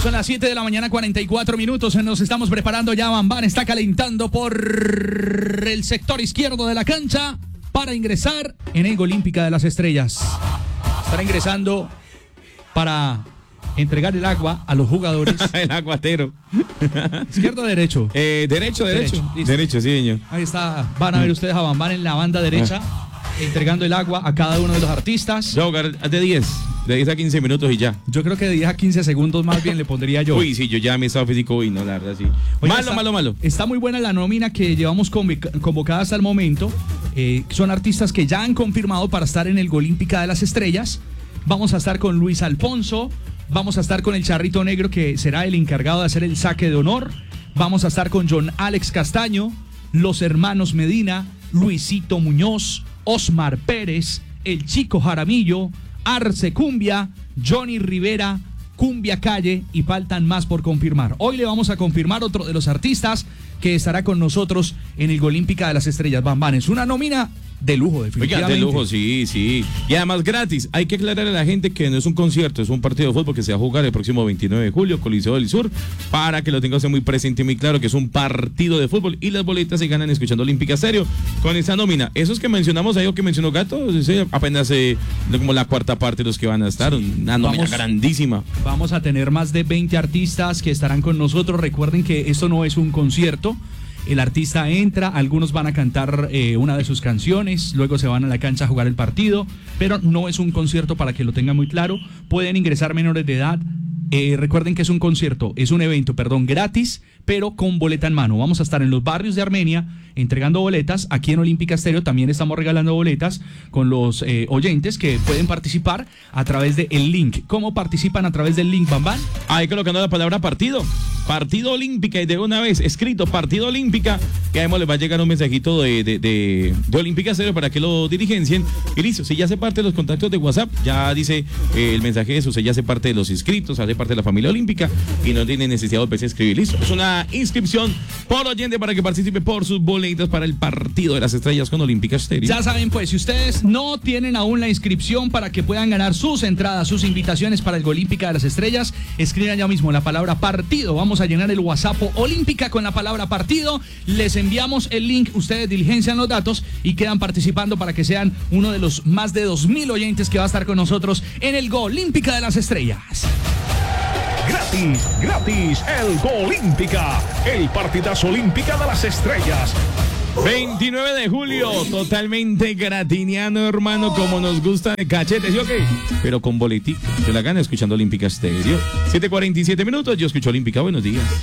Son las 7 de la mañana, 44 minutos. Nos estamos preparando ya. Bambán está calentando por el sector izquierdo de la cancha para ingresar en el Olímpica de las Estrellas. Estará ingresando para entregar el agua a los jugadores. El aguatero. ¿Izquierdo o derecho? Derecho. Derecho, sí, señor. Ahí está. Van a ver ustedes a Bambán en la banda derecha, entregando el agua a cada uno de los artistas. Yo voy a jugar de 10 a 15 minutos y ya. Yo creo que de 10 a 15 segundos más bien le pondría yo. Uy, sí, yo ya mi estado físico, no, la verdad, sí. Oiga, Malo. Está muy buena la nómina que llevamos convocada hasta el momento. Son artistas que ya han confirmado para estar en el Olímpica de las Estrellas. Vamos a estar con Luis Alfonso. Vamos a estar con el Charrito Negro, que será el encargado de hacer el saque de honor. Vamos a estar con John Alex Castaño, los hermanos Medina, Luisito Muñoz, Osmar Pérez, el Chico Jaramillo, Arce Cumbia, Johnny Rivera, Cumbia Calle, y faltan más por confirmar. Hoy le vamos a confirmar otro de los artistas que estará con nosotros en el Olímpica de las Estrellas. Bambán, es una nómina de lujo, definitivamente. Oiga, de lujo, sí. Y además gratis. Hay que aclararle a la gente que no es un concierto, es un partido de fútbol que se va a jugar el próximo 29 de julio, Coliseo del Sur, para que lo tenga usted muy presente y muy claro que es un partido de fútbol y las boletas se ganan escuchando Olímpica Estéreo con esa nómina. Esos que mencionamos ahí, o que mencionó Gato, apenas como la cuarta parte de los que van a estar, una nómina grandísima. Vamos a tener más de 20 artistas que estarán con nosotros. Recuerden que esto no es un concierto. El artista entra, algunos van a cantar una de sus canciones, luego se van a la cancha a jugar el partido, pero no es un concierto, para que lo tengan muy claro. Pueden ingresar menores de edad. Recuerden que es un evento gratis, pero con boleta en mano. Vamos a estar en los barrios de Armenia entregando boletas. Aquí en Olímpica Estéreo también estamos regalando boletas con los oyentes que pueden participar a través del link. ¿Cómo participan a través del link, Bambán? Ahí colocando la palabra partido Olímpica, y de una vez escrito Partido Olímpica, que además les va a llegar un mensajito de Olímpica Estéreo para que lo dirigencien y listo. Si ya hace parte de los contactos de WhatsApp, ya dice el mensaje de eso, ya hace parte de los inscritos, hace parte de la familia olímpica y no tiene necesidad de volverse a escribir. Listo, es una inscripción por oyente para que participe por sus boletas para el Partido de las Estrellas con Olímpica Estéreo. Ya saben, pues, si ustedes no tienen aún la inscripción para que puedan ganar sus entradas, sus invitaciones para el Olímpica de las Estrellas, escriban ya mismo la palabra partido. Vamos a llenar el WhatsApp Olímpica con la palabra partido. Les enviamos el link, ustedes diligencian los datos y quedan participando para que sean uno de los más de 2,000 oyentes que va a estar con nosotros en el Olímpica de las Estrellas. Gratis, el Olímpica, el partidazo Olímpica de las Estrellas. 29 de julio, totalmente gratiniano, hermano, como nos gusta de cachete, ¿sí o qué? Pero con boletica, se la gana escuchando Olímpica Estéreo. 7:47 minutos, yo escucho Olímpica, buenos días.